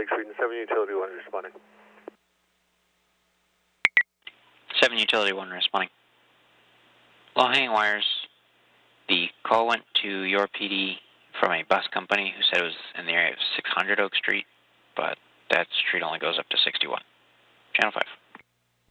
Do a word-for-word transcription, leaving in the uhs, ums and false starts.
Lake Street and seven Utility one responding. seven Utility one responding. Low hanging wires. The call went to your P D from a bus company who said it was in the area of six hundred Oak Street, but that street only goes up to sixty-one. Channel five.